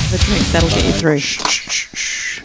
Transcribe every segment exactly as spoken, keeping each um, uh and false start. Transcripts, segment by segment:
have a drink. That'll get you through. Shh, shh, shh.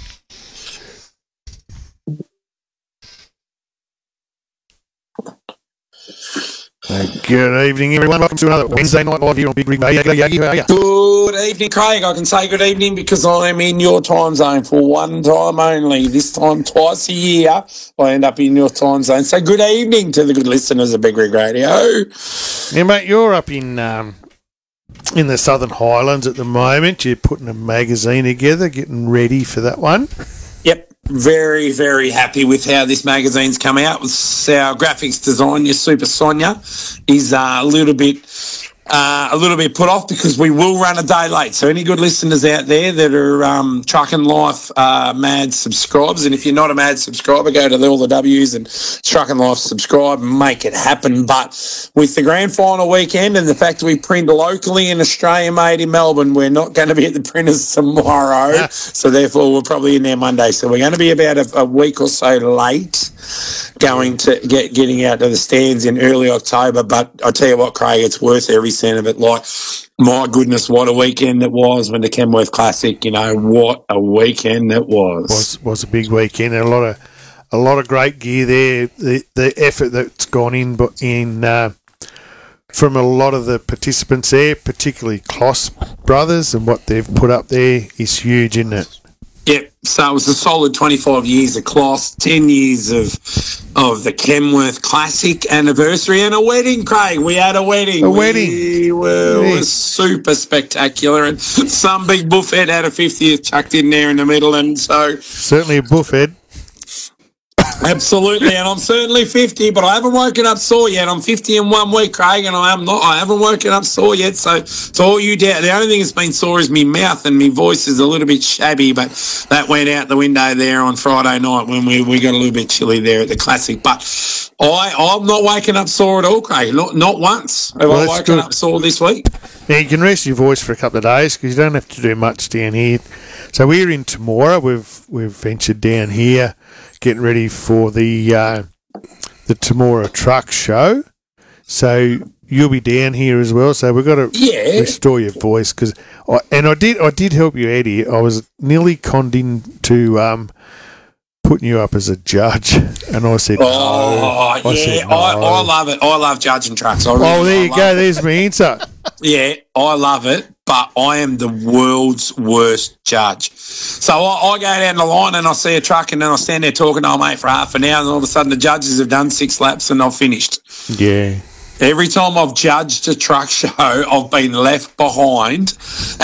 Good evening, everyone. Welcome to another Wednesday night live here on Big Rig Radio. Yagi, how are you? Good evening, Craig. I can say good evening because I'm in your time zone for one time only. This time, twice a year, I end up in your time zone. So good evening to the good listeners of Big Rig Radio. Yeah, mate, you're up in um, in the Southern Highlands at the moment. You're putting a magazine together, getting ready for that one. Yep. Very, very happy with how this magazine's come out. Our graphics designer, Super Sonia, is uh, a little bit uh, a little bit put off because we will run a day late. So any good listeners out there that are um, Truck and Life uh, Mad subscribers, and if you're not a Mad subscriber, go to all the W's and Truck and Life subscribe and make it happen. But with the grand final weekend and the fact that we print locally in Australia made in Melbourne, we're not going to be at the printers tomorrow. So therefore, we're probably in there Monday. So we're going to be about a, a week or so late going to get getting out to the stands in early October. But I tell you what, Craig, it's worth every cent of it. Like, my goodness, what a weekend it was when the Kenworth Classic, you know, what a weekend it was. Was was a big weekend and a lot of a lot of great gear there. The the effort that's gone in in uh, from a lot of the participants there, particularly Kloss brothers, and what they've put up there is huge, isn't it? Yep. So it was a solid twenty-five years of Kloss, ten years of of the Kenworth Classic anniversary, and a wedding, Craig. We had a wedding. A wedding. We were, Yeah. was super spectacular, and some big buffhead had a fiftieth chucked in there in the middle, and so Certainly a buffhead. absolutely, and I'm certainly fifty, but I haven't woken up sore yet. I'm fifty in one week, Craig, and I am not. I haven't woken up sore yet. So, to all you doubt, the only thing that's been sore is my mouth, and my voice is a little bit shabby. But that went out the window there on Friday night when we, we got a little bit chilly there at the Classic. But I I'm not waking up sore at all, Craig. Not not once have Well, I that's woken good. up sore this week. Now, you can rest your voice for a couple of days because you don't have to do much down here. So we're in Temora. We've we've ventured down here, getting ready for the uh, the Temora Truck Show. So you'll be down here as well. So we've got to Yeah. restore your voice because, and I did I did help you, Eddie. I was nearly conned into um, putting you up as a judge, and I said, Oh, no. I yeah, said, no. I, I love it. I love judging trucks. I really, Oh, there I you love go. it. There's my answer. Yeah, I love it, but I am the world's worst judge. So I, I go down the line and I see a truck and then I stand there talking to my mate for half an hour and all of a sudden the judges have done six laps and I've finished. Yeah. Every time I've judged a truck show, I've been left behind.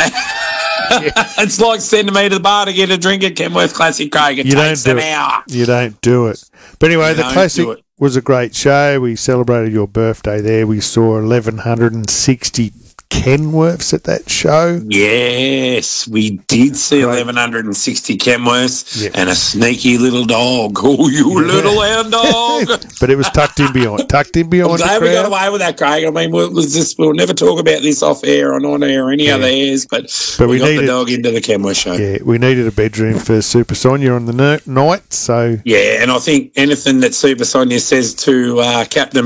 It's like sending me to the bar to get a drink at Kenworth Classic, Craig. It You takes don't an do it. hour. You don't do it. But anyway, You the don't Classic do it. was a great show. We celebrated your birthday there. We saw eleven sixty Kenworths at that show. Yes, we did see eleven sixty Kenworths Yeah. and a sneaky little dog. Oh, you little hound dog. But it was tucked in behind. Tucked in I'm behind the glad we got crowd. away with that, Craig. I mean, we'll, we'll, just, we'll never talk about this off air or on air or any Yeah. other airs, but, But we, we got needed- the dog into the Kenworth show. Yeah. Yeah, we needed a bedroom for Super Sonia on the ner- night, so and I think anything that Super Sonia says to uh, Captain